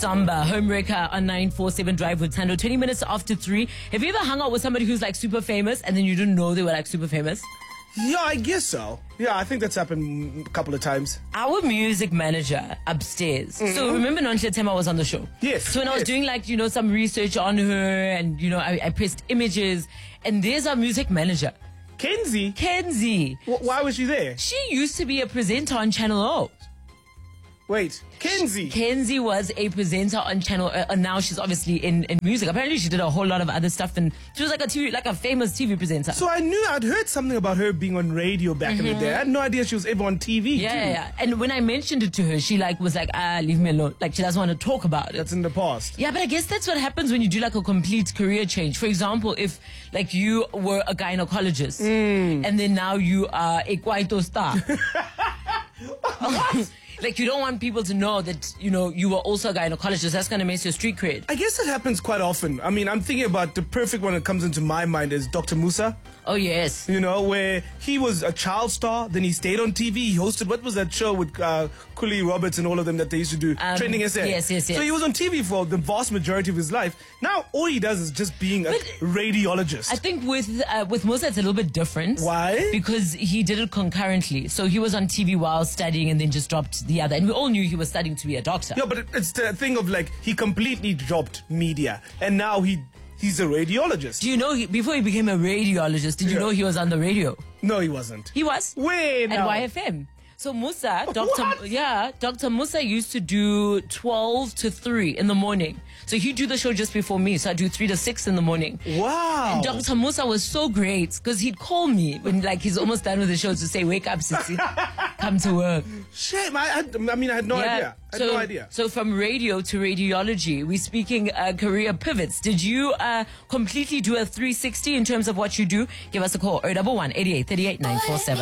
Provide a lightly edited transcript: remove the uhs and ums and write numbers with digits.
Samba, Homewrecker on 947 Drive with Tando, 20 minutes after 3. Have you ever hung out with somebody who's like super famous and then you didn't know they were like super famous? Yeah, I guess so. Yeah, I think that's happened a couple of times. Our music manager upstairs. So remember Nonhle Tema was on the show? Yes. So when I was doing like, some research on her and, I pressed images and there's our music manager. Kenzie? Why was she there? She used to be a presenter on Channel O. Wait, Kenzie? Kenzie was a presenter on Channel O, and now she's obviously in music. Apparently she did a whole lot of other stuff and she was like a famous TV presenter. So I'd heard something about her being on radio back in the day. I had no idea she was ever on TV. Yeah. And when I mentioned it to her, she was like, leave me alone. Like she doesn't want to talk about it. That's in the past. Yeah, but I guess that's what happens when you do like a complete career change. For example, if like you were a gynecologist and then now you are a Kwaito star. What? Like, you don't want people to know that, you were also a gynecologist. That's going to mess your street cred. I guess it happens quite often. I mean, I'm thinking about the perfect one that comes into my mind is Dr. Musa. Oh, yes. Where he was a child star, then he stayed on TV. He hosted, what was that show with Cooley Roberts and all of them that they used to do? Trending SA. Yes. So he was on TV for the vast majority of his life. Now, all he does is just being a radiologist. I think with Musa, it's a little bit different. Why? Because he did it concurrently. So he was on TV while studying and then just dropped the other. And we all knew he was studying to be a doctor. Yeah, but it's the thing of like, he completely dropped media. And now he's a radiologist. Do you know, before he became a radiologist, did you know he was on the radio? No, he wasn't. He was. Wait, now. At YFM. So Musa, Dr. Musa used to do 12 to 3 in the morning. So he'd do the show just before me. So I'd do 3 to 6 in the morning. Wow. And Dr. Musa was so great because he'd call me when he's almost done with the show to say, wake up, Sissy, come to work. Shit, I had no idea. I had no idea. So from radio to radiology, we're speaking career pivots. Did you completely do a 360 in terms of what you do? Give us a call, 011 88 38 947.